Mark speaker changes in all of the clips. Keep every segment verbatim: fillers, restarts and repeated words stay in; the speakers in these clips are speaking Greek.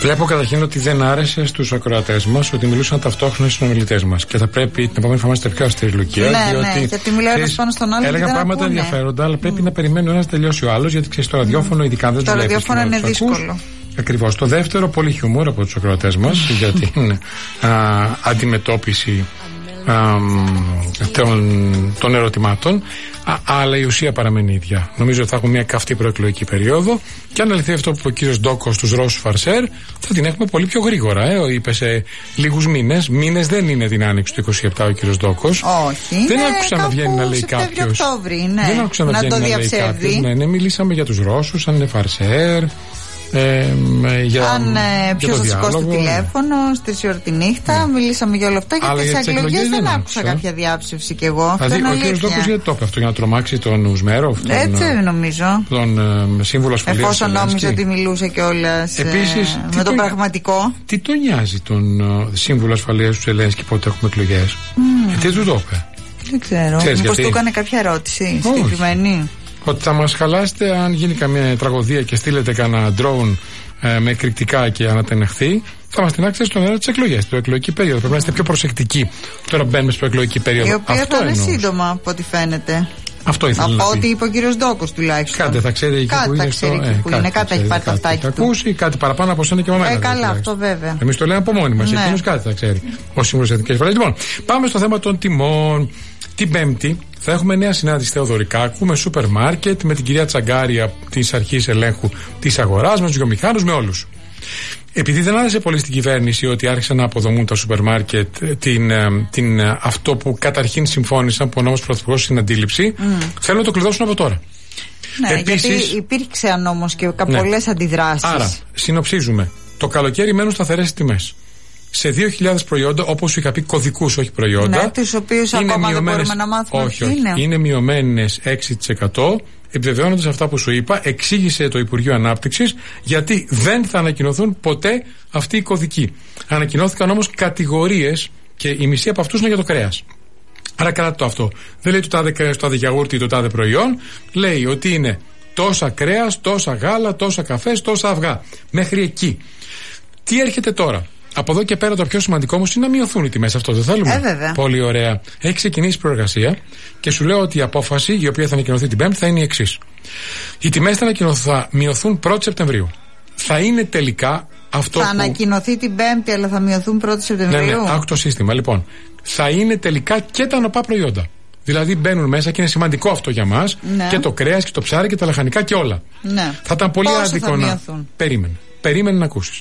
Speaker 1: Βλέπω καταρχήν ότι δεν άρεσε στους ακροατές μας ότι μιλούσαν ταυτόχρονα στους συνομιλητές μας. Και θα πρέπει την επόμενη φορά να είστε πιο αυστηροί, Λουκία.
Speaker 2: Ναι, διότι, ναι, γιατί μιλάω ένας πάνω στον άλλο.
Speaker 1: Έλεγα πράγματα ενδιαφέροντα, αλλά πρέπει mm. να περιμένει ο ένας να τελειώσει ο άλλος, γιατί ξέρεις το ραδιόφωνο, ειδικά δεν το
Speaker 2: βλέπεις. Το ραδιόφωνο είναι δύσκολο.
Speaker 1: Ακριβώς. Το δεύτερο, πολύ χιούμορ από τους ακροατές μας για την α, αντιμετώπιση α, των, των ερωτημάτων. Α, αλλά η ουσία παραμένει ίδια. Νομίζω ότι θα έχουμε μια καυτή προεκλογική περίοδο και αν αληθεί αυτό που είπε ο κύριος Ντόκος στους Ρώσους Φαρσέρ, θα την έχουμε πολύ πιο γρήγορα. Ε. Είπε σε λίγους μήνες. Μήνες δεν είναι την άνοιξη του είκοσι επτά ο κύριος Ντόκος.
Speaker 2: Όχι.
Speaker 1: Δεν άκουσα να βγαίνει να λέει κάποιος.
Speaker 2: Ναι.
Speaker 1: Δεν άκουσα να, να βγαίνει να λέει κάποιος. Ναι, ναι, μιλήσαμε για τους Ρώσους, αν είναι Φαρσέρ. Ε, για,
Speaker 2: αν ε, ποιος θα σηκώσει το τηλέφωνο στις τρεις ώρα τη νύχτα, ναι. Μιλήσαμε για όλα αυτά. Και για τις εκλογές δεν άκουσα κάποια διάψευση κι εγώ.
Speaker 1: Δηλαδή, ο κ. Ντόκος γιατί το είπε αυτό, για να τρομάξει τον Ουσμέροφ, τον,
Speaker 2: έτσι νομίζω.
Speaker 1: Τον ε, σύμβουλο ασφαλείας.
Speaker 2: Εφόσον νόμιζε ότι μιλούσε κιόλας ε, με το τον, πραγματικό.
Speaker 1: Τι τον νοιάζει τον ε, σύμβουλο ασφαλείας του Ζελένσκι πότε έχουμε εκλογές? Mm. Τι του το είπε?
Speaker 2: Δεν ξέρω. Μήπως του έκανε κάποια ερώτηση συγκεκριμένη?
Speaker 1: Ότι θα μας χαλάσετε αν γίνει καμία τραγωδία και στείλετε κανένα drone ε, με εκρηκτικά και ανατενεχθεί, θα μας την άξετε στον αέρα της εκλογές, την εκλογική περίοδο. Πρέπει να είστε πιο προσεκτικοί. Τώρα μπαίνουμε στην εκλογική περίοδο.
Speaker 2: Η οποία αυτό θα είναι σύντομα από ό,τι φαίνεται.
Speaker 1: Αυτό ήθελα
Speaker 2: από
Speaker 1: να πει.
Speaker 2: Από ό,τι είπε ο κύριος Ντόκος τουλάχιστον.
Speaker 1: Κάτι θα ξέρει εκεί
Speaker 2: κάτι
Speaker 1: που είναι.
Speaker 2: Ξέρει
Speaker 1: στο,
Speaker 2: εκεί που
Speaker 1: ε,
Speaker 2: είναι. Κάτι θα έχει πάρει τα αυτάκι του.
Speaker 1: Θα ακούσει κάτι παραπάνω από σένα και με μένα.
Speaker 2: Ε, καλά, αυτό βέβαια.
Speaker 1: Εμείς το λέμε από μόνοι μας.
Speaker 2: Ναι.
Speaker 1: Εκείνος κάτι θα ξέρει. Ο Σύμβουλος Εθνικής Ασφαλείας. Λοιπόν, πάμε στο θέμα των τιμών. Την Πέμπτη θα έχουμε νέα συνάντηση Θεοδωρικάκου με σούπερ μάρκετ, με την κυρία Τσαγκάρια της Αρχής Ελέγχου της Αγοράς, με τους βιομηχάνους, με όλους. Επειδή δεν άρεσε πολύ στην κυβέρνηση ότι άρχισαν να αποδομούν τα σούπερ μάρκετ την, την, αυτό που καταρχήν συμφώνησαν, που ο νόμος Πρωθυπουργός στην αντίληψη, mm. θέλουν να το κλειδώσουν από τώρα.
Speaker 2: Ναι, επίσης, γιατί υπήρξαν όμως και πολλές ναι. αντιδράσεις.
Speaker 1: Άρα, συνοψίζουμε. Το καλοκαίρι μένουν σταθερές οι τιμές. Σε δύο χιλιάδες προϊόντα, όπως σου είχα πει, κωδικούς, όχι προϊόντα.
Speaker 2: Ναι, τους οποίους ακόμα δεν μπορούμε να μάθουμε.
Speaker 1: Όχι, όχι. Είναι, είναι μειωμένες έξι τοις εκατό. Επιβεβαιώνοντας αυτά που σου είπα, εξήγησε το Υπουργείο Ανάπτυξης γιατί δεν θα ανακοινωθούν ποτέ αυτοί οι κωδικοί. Ανακοινώθηκαν όμως κατηγορίες και η μισή από αυτούς είναι για το κρέας. Άρα κράτη το αυτό. Δεν λέει το τάδε κρέας, το τάδε γιαούρτι, το τάδε προϊόν. Λέει ότι είναι τόσα κρέας, τόσα γάλα, τόσα καφές, τόσα αυγά. Μέχρι εκεί. Τι έρχεται τώρα? Από εδώ και πέρα το πιο σημαντικό όμως είναι να μειωθούν οι τιμές. Αυτό δεν θέλουμε?
Speaker 2: Ε, βέβαια.
Speaker 1: Πολύ ωραία. Έχει ξεκινήσει η προεργασία και σου λέω ότι η απόφαση, η οποία θα ανακοινωθεί την Πέμπτη, θα είναι η εξής. Οι τιμές θα, θα μειωθούν πρώτη Σεπτεμβρίου. Θα είναι τελικά αυτό.
Speaker 2: Θα
Speaker 1: που...
Speaker 2: ανακοινωθεί την Πέμπτη, αλλά θα μειωθούν πρώτη Σεπτεμβρίου.
Speaker 1: Ναι, ναι, άκου το σύστημα. Λοιπόν, θα είναι τελικά και τα νοπά προϊόντα. Δηλαδή μπαίνουν μέσα και είναι σημαντικό αυτό για μας, ναι. και το κρέας και το ψάρι και τα λαχανικά και όλα.
Speaker 2: Ναι.
Speaker 1: Θα ήταν πολύ
Speaker 2: Πόσο
Speaker 1: άδικο να. Περίμενε. Περίμενε να ακούσεις.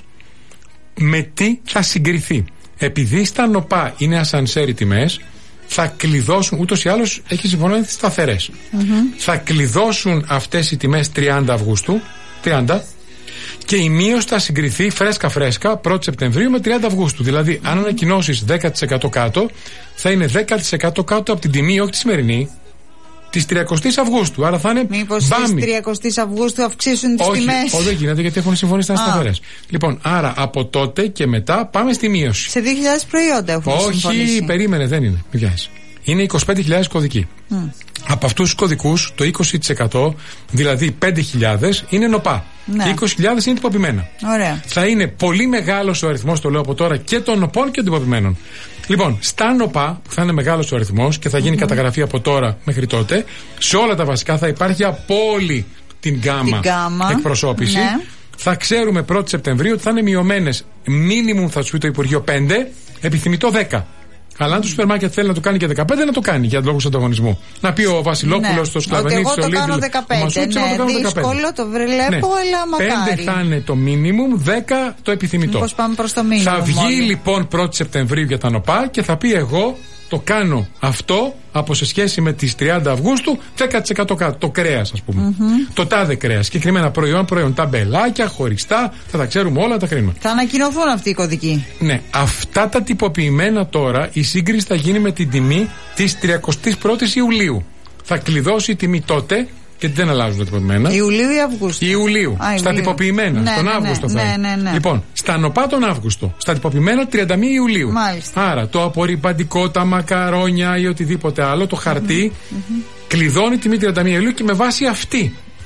Speaker 1: Με τι θα συγκριθεί? Επειδή στα νοπά είναι ασανσέρ οι τιμές, θα κλειδώσουν, ούτως ή άλλως έχει συμφωνήσει τις σταθερές. Mm-hmm. Θα κλειδώσουν αυτές οι τιμές τριάντα Αυγούστου, τριάντα, και η μείωση θα συγκριθεί φρέσκα φρέσκα πρώτη Σεπτεμβρίου με τριάντα Αυγούστου. Δηλαδή, αν ανακοινώσεις δέκα τοις εκατό κάτω, θα είναι δέκα τοις εκατό κάτω από την τιμή, όχι τη σημερινή, της τριακοστής Αυγούστου. Άρα θα είναι.
Speaker 2: Μήπως της τριακοστής Αυγούστου αυξήσουν τις
Speaker 1: όχι,
Speaker 2: τιμές?
Speaker 1: Όχι, δεν γίνεται γιατί έχουν συμφωνήσει να είναι σταθερές. Λοιπόν, άρα από τότε και μετά πάμε στη μείωση.
Speaker 2: Σε δύο χιλιάδες προϊόντα έχουν
Speaker 1: όχι,
Speaker 2: συμφωνήσει.
Speaker 1: Όχι, περίμενε, δεν είναι. Μην βιάζεις. Είναι είκοσι πέντε χιλιάδες κωδικοί. Mm. Από αυτούς τους κωδικούς, το είκοσι τοις εκατό, δηλαδή πέντε χιλιάδες, είναι νοπά. Ναι. Και είκοσι χιλιάδες είναι τυποποιημένα.
Speaker 2: Ωραία.
Speaker 1: Θα είναι πολύ μεγάλος ο αριθμός, το λέω από τώρα, και των νοπών και των τυποποιημένων. Λοιπόν, στα νοπά, που θα είναι μεγάλος ο αριθμός και θα γίνει mm-hmm. καταγραφή από τώρα μέχρι τότε, σε όλα τα βασικά θα υπάρχει από όλη την γκάμα,
Speaker 2: την γκάμα.
Speaker 1: εκπροσώπηση.
Speaker 2: Ναι.
Speaker 1: Θα ξέρουμε πρώτη Σεπτεμβρίου ότι θα είναι μειωμένες. Μίνιμουμ θα σου πει το Υπουργείο πέντε, επιθυμητό δέκα. Αλλά αν το σούπερ μάρκετ θέλει να το κάνει και δεκαπέντε, να το κάνει για λόγους ανταγωνισμού. Να πει ο Βασιλόπουλος, ναι. στο Σκλαβενίτη, στο Λίντλ.
Speaker 2: Εγώ το κάνω δεκαπέντε. Ναι, δύσκολο, το βλέπω, ναι. αλλά μακάρι.
Speaker 1: πέντε θα είναι το μίνιμουμ, δέκα το επιθυμητό.
Speaker 2: Μήπως πάμε προς το μίνιμουμ.
Speaker 1: Θα βγει μόνο. Λοιπόν πρώτη Σεπτεμβρίου για τα νοπά και θα πει εγώ το κάνω αυτό από σε σχέση με τις τριάντα Αυγούστου δέκα τοις εκατό κάτω. Το κρέας, ας πούμε. Mm-hmm. Το τάδε κρέας. Συγκεκριμένα προϊόν, προϊόν, ταμπελάκια, χωριστά. Θα τα ξέρουμε όλα, τα κρίνουμε.
Speaker 2: Θα ανακοινωθούν αυτοί οι κωδικοί.
Speaker 1: Ναι. Αυτά τα τυποποιημένα τώρα η σύγκριση θα γίνει με την τιμή της τριαντάτη πρώτη Ιουλίου. Θα κλειδώσει η τιμή τότε. Γιατί δεν αλλάζουν τα τυποποιημένα.
Speaker 2: Ιουλίου ή Αυγούστου?
Speaker 1: Ιουλίου. Α, στα Ιουλίου. Τυποποιημένα. Ναι, τον ναι, Αύγουστο
Speaker 2: ναι,
Speaker 1: θα
Speaker 2: ναι, ναι, ναι.
Speaker 1: Λοιπόν, στα νοπά τον Αύγουστο. Στα τυποποιημένα τριάντα μία Ιουλίου.
Speaker 2: Μάλιστα.
Speaker 1: Άρα το απορριπαντικό, τα μακαρόνια ή οτιδήποτε άλλο, το χαρτί, mm-hmm. κλειδώνει τιμή τριάντα μία Ιουλίου και με βάση αυτή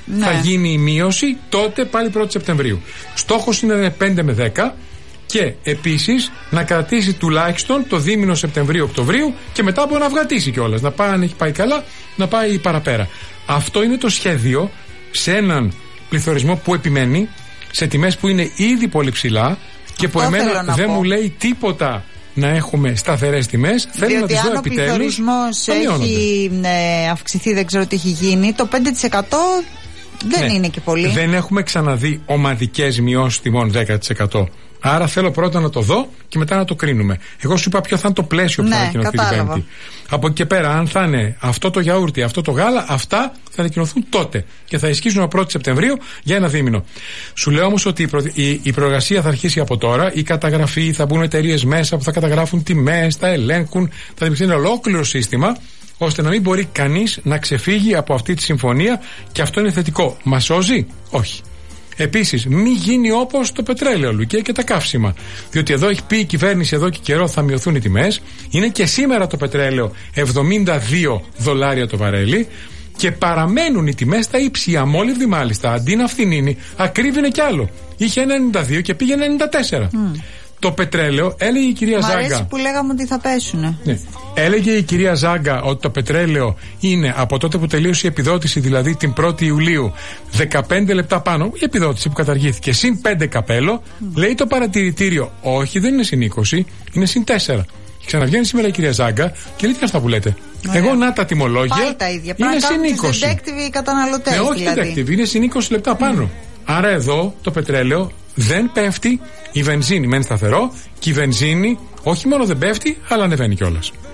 Speaker 2: ναι.
Speaker 1: θα γίνει η μείωση τότε πάλι πρώτη Σεπτεμβρίου. Στόχος είναι πέντε με δέκα και επίσης να κρατήσει τουλάχιστον το δίμηνο Σεπτεμβρίου-Οκτωβρίου και μετά μπορεί να αυγατήσει κιόλας. Να πάει, αν έχει πάει καλά, να πάει παραπέρα. Αυτό είναι το σχέδιο σε έναν πληθωρισμό που επιμένει, σε τιμές που είναι ήδη πολύ ψηλά και που εμένα δεν πω. μου λέει τίποτα να έχουμε σταθερές τιμές. Θέλω να τις δω επιτέλους.
Speaker 2: Αν ο πληθωρισμός έχει ε, αυξηθεί, δεν ξέρω τι έχει γίνει, το πέντε τοις εκατό δεν ναι. είναι και πολύ.
Speaker 1: Δεν έχουμε ξαναδεί ομαδικές μειώσεις τιμών δέκα τοις εκατό. Άρα θέλω πρώτα να το δω και μετά να το κρίνουμε. Εγώ σου είπα ποιο θα είναι το πλαίσιο που ναι, θα ανακοινωθεί την Πέμπτη. Από εκεί και πέρα, αν θα είναι αυτό το γιαούρτι, αυτό το γάλα, αυτά θα ανακοινωθούν τότε και θα ισχύσουν από πρώτη Σεπτεμβρίου για ένα δίμηνο. Σου λέω όμως ότι η, προ... η... η προεργασία θα αρχίσει από τώρα. Η καταγραφή, θα μπουν εταιρείες μέσα που θα καταγράφουν τιμές, θα ελέγχουν, θα δημιουργηθεί ένα ολόκληρο σύστημα, ώστε να μην μπορεί κανείς να ξεφύγει από αυτή τη συμφωνία και αυτό είναι θετικό. Μας σώζει? Όχι. Επίσης, μην γίνει όπως το πετρέλαιο, Λουκέ, και τα καύσιμα. Διότι εδώ έχει πει η κυβέρνηση εδώ και καιρό θα μειωθούν οι τιμές. Είναι και σήμερα το πετρέλαιο εβδομήντα δύο δολάρια το βαρέλι και παραμένουν οι τιμές στα ύψη. Η αμόλυβδη μάλιστα, αντί να φθηνίνει, ακρίβεινε κι άλλο. Είχε ένα ενενήντα δύο και πήγε ένα ενενήντα τέσσερα. Mm. Το πετρέλαιο, έλεγε η κυρία Ζάγκα. Μ' αρέσει
Speaker 2: που λέγαμε ότι θα πέσουνε.
Speaker 1: Ναι. Έλεγε η κυρία Ζάγκα ότι το πετρέλαιο είναι από τότε που τελείωσε η επιδότηση, δηλαδή την πρώτη Ιουλίου, δεκαπέντε λεπτά πάνω, η επιδότηση που καταργήθηκε, συν πέντε καπέλο. Mm. Λέει το παρατηρητήριο, όχι, δεν είναι συν είκοσι, είναι συν τέσσερα. Και ξαναβγαίνει σήμερα η κυρία Ζάγκα και λέει τι αυτά που λέτε. Ωραία. Εγώ να τα τιμολόγια.
Speaker 2: Πάλι τα ίδια.
Speaker 1: Είναι συν είκοσι.
Speaker 2: Detective οι καταναλωτές.
Speaker 1: Ναι, όχι
Speaker 2: δηλαδή.
Speaker 1: detective, είναι συν είκοσι λεπτά πάνω. Mm. Άρα εδώ το πετρέλαιο δεν πέφτει, η βενζίνη μένει σταθερό και η βενζίνη όχι μόνο δεν πέφτει, αλλά ανεβαίνει κιόλας.